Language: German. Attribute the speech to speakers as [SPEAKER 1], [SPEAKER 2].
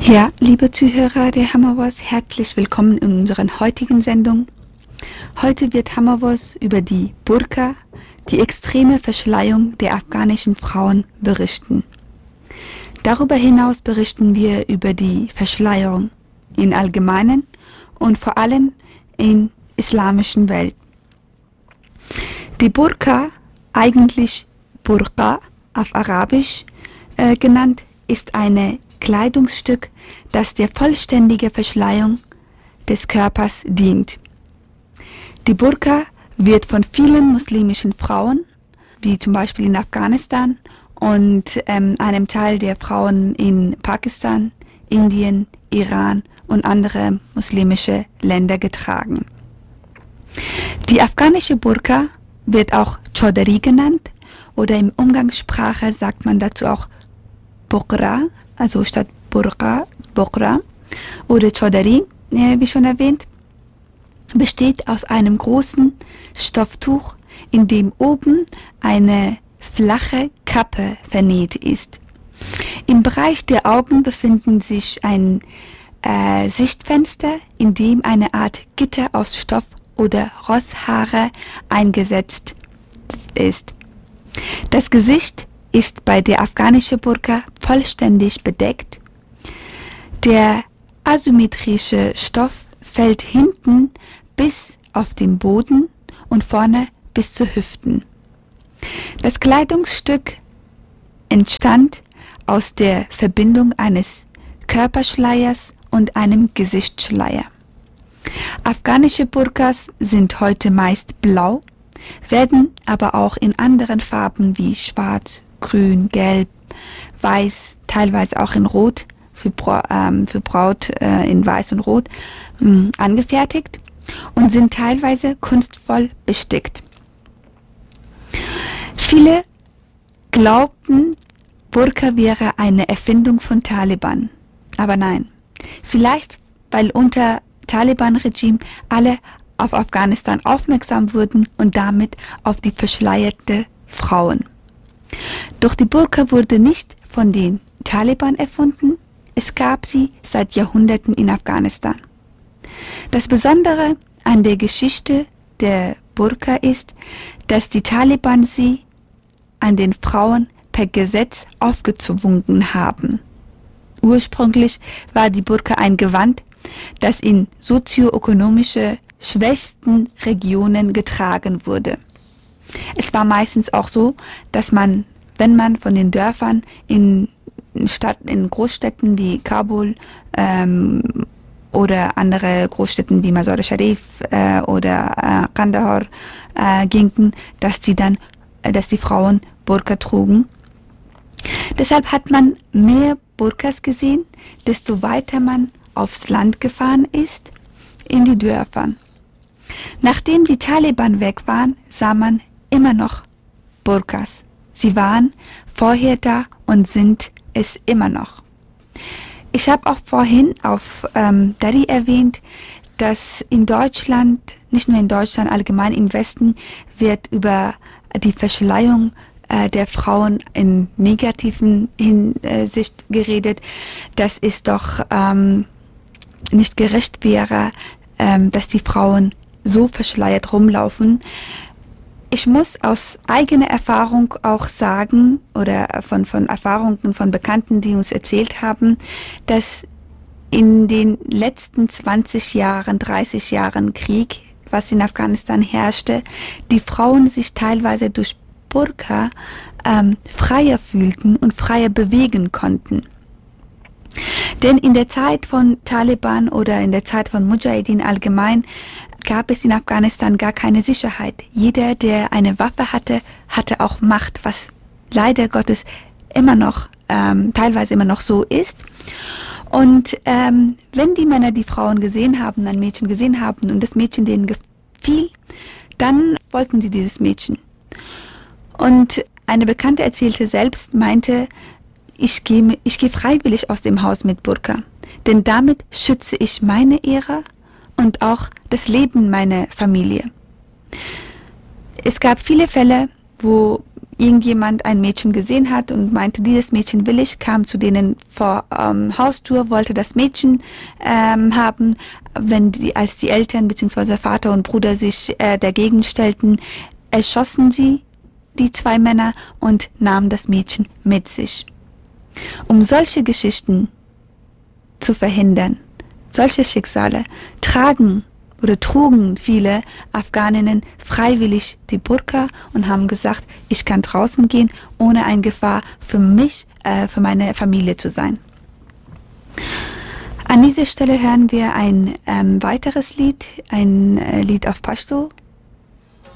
[SPEAKER 1] Ja, liebe Zuhörer der Hammerwas, herzlich willkommen in unserer heutigen Sendung. Heute wird Hammerwas über die Burka, die extreme Verschleierung der afghanischen Frauen, berichten. Darüber hinaus berichten wir über die Verschleierung im Allgemeinen und vor allem in islamischen Welt. Die Burka, eigentlich Burqa auf Arabisch genannt, ist ein Kleidungsstück, das der vollständigen Verschleierung des Körpers dient. Die Burka wird von vielen muslimischen Frauen, wie zum Beispiel in Afghanistan und einem Teil der Frauen in Pakistan, Indien, Iran und andere muslimische Länder getragen. Die afghanische Burka wird auch Chaudhari genannt oder im Umgangssprache sagt man dazu auch Bokra, also statt Burqa, Bokra oder Chaudhari, wie schon erwähnt, besteht aus einem großen Stofftuch, in dem oben eine flache Kappe vernäht ist. Im Bereich der Augen befinden sich ein Sichtfenster, in dem eine Art Gitter aus Stoff oder Rosshaare eingesetzt ist. Das Gesicht ist bei der afghanischen Burka vollständig bedeckt. Der asymmetrische Stoff fällt hinten bis auf den Boden und vorne bis zu Hüften. Das Kleidungsstück entstand aus der Verbindung eines Körperschleiers und einem Gesichtsschleier. Afghanische Burkas sind heute meist blau, werden aber auch in anderen Farben wie schwarz, grün, gelb, weiß, teilweise auch in rot, für Braut in weiß und rot angefertigt und sind teilweise kunstvoll bestickt. Viele glaubten, Burka wäre eine Erfindung von Taliban, aber nein, vielleicht weil unter Taliban-Regime alle auf Afghanistan aufmerksam wurden und damit auf die verschleierte Frauen. Doch die Burka wurde nicht von den Taliban erfunden, es gab sie seit Jahrhunderten in Afghanistan. Das Besondere an der Geschichte der Burka ist, dass die Taliban sie an den Frauen per Gesetz aufgezwungen haben. Ursprünglich war die Burka ein Gewand, das in sozioökonomische schwächsten Regionen getragen wurde. Es war meistens auch so, dass man, wenn man von den Dörfern in Großstädten wie Kabul oder andere Großstädten wie Mazar-e Sharif oder Kandahar gingen, dass die Frauen Burka trugen. Deshalb hat man mehr Burkas gesehen, desto weiter man aufs Land gefahren ist, in die Dörfer. Nachdem die Taliban weg waren, sah man immer noch Burkas. Sie waren vorher da und sind es immer noch. Ich habe auch vorhin auf Dari erwähnt, dass in Deutschland, nicht nur in Deutschland, allgemein im Westen, wird über die Verschleierung der Frauen in negativen Hinsicht geredet, dass es doch nicht gerecht wäre, dass die Frauen so verschleiert rumlaufen. Ich muss aus eigener Erfahrung auch sagen, oder von Erfahrungen von Bekannten, die uns erzählt haben, dass in den letzten 20 Jahren, 30 Jahren Krieg, was in Afghanistan herrschte, die Frauen sich teilweise durch Burka freier fühlten und freier bewegen konnten. Denn in der Zeit von Taliban oder in der Zeit von Mujahideen allgemein gab es in Afghanistan gar keine Sicherheit. Jeder, der eine Waffe hatte, hatte auch Macht, was leider Gottes immer noch, teilweise immer noch so ist. Und wenn die Männer die Frauen gesehen haben, ein Mädchen gesehen haben und das Mädchen denen gefiel, dann wollten sie dieses Mädchen. Und eine Bekannte erzählte selbst, meinte, ich gehe freiwillig aus dem Haus mit Burka, denn damit schütze ich meine Ehre und auch das Leben meiner Familie. Es gab viele Fälle, wo irgendjemand ein Mädchen gesehen hat und meinte, dieses Mädchen will ich, kam zu denen vor Haustür, wollte das Mädchen haben. Als die Eltern bzw. Vater und Bruder sich dagegen stellten, erschossen sie die zwei Männer und nahmen das Mädchen mit sich. Um solche Geschichten zu verhindern, solche Schicksale trugen viele Afghaninnen freiwillig die Burka und haben gesagt, ich kann draußen gehen, ohne eine Gefahr für mich, für meine Familie zu sein. An dieser Stelle hören wir ein weiteres Lied, ein Lied auf Pashto.